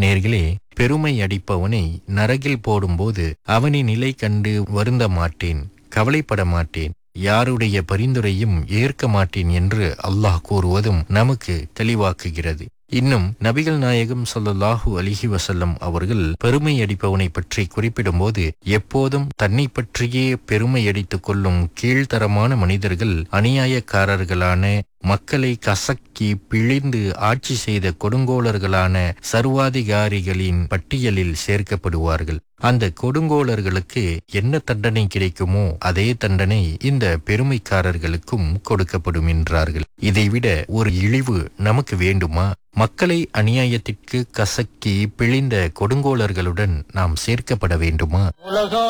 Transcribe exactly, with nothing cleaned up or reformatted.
நேர்களே, பெருமை அடிப்பவனை நரகில் போடும்போது அவனின் நிலை கண்டு வருந்த மாட்டேன், கவலைப்பட மாட்டேன், யாருடைய பரிந்துரையும் ஏற்க மாட்டேன் என்று அல்லாஹ் கூறுவதும் நமக்கு தெளிவாக்குகிறது. இன்னும் நபிகள் நாயகம் ஸல்லல்லாஹு அலைஹி வஸல்லம் அவர்கள் பெருமை அடிப்பவனை பற்றி குறிப்பிடும்போது, எப்போதும் தன்னை பற்றியே பெருமை அடித்துக் கொள்ளும் கீழ்த்தரமான மனிதர்கள் அநியாயக்காரர்களான, மக்களை கசக்கி பிழிந்து ஆட்சி செய்த கொடுங்கோலர்களான சர்வாதிகாரிகளின் பட்டியலில் சேர்க்கப்படுவார்கள். அந்த கொடுங்கோலர்களுக்கு என்ன தண்டனை கிடைக்குமோ அதே தண்டனை இந்த பெருமைக்காரர்களுக்கும் கொடுக்கப்படும் என்றார்கள். இதைவிட ஒரு இழிவு நமக்கு வேண்டுமா? மக்களை அநியாயத்திற்கு கசக்கி பிழிந்த கொடுங்கோலர்களுடன் நாம் சேர்க்கப்பட வேண்டுமா?